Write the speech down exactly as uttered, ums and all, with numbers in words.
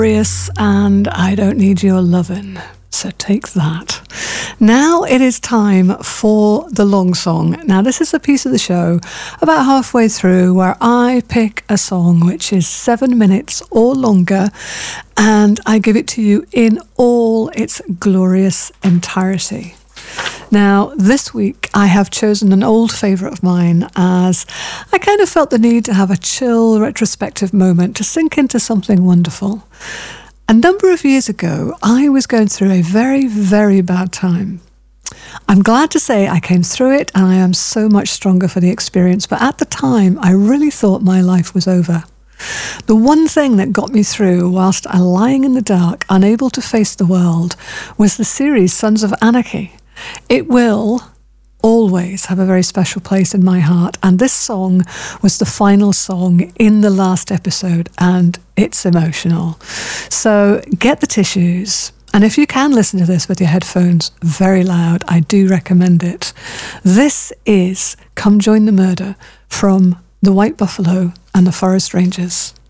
And I Don't Need Your Lovin'. So take that. Now it is time for the long song. Now this is a piece of the show about halfway through where I pick a song which is seven minutes or longer and I give it to you in all its glorious entirety. Now, this week I have chosen an old favourite of mine as I kind of felt the need to have a chill retrospective moment to sink into something wonderful. A number of years ago, I was going through a very, very bad time. I'm glad to say I came through it and I am so much stronger for the experience, but at the time I really thought my life was over. The one thing that got me through whilst I lying in the dark, unable to face the world, was the series Sons of Anarchy. It will always have a very special place in my heart, and this song was the final song in the last episode, and it's emotional. So get the tissues, and if you can listen to this with your headphones very loud, I do recommend it. This is Come Join the Murder from The White Buffalo and the Forest Rangers.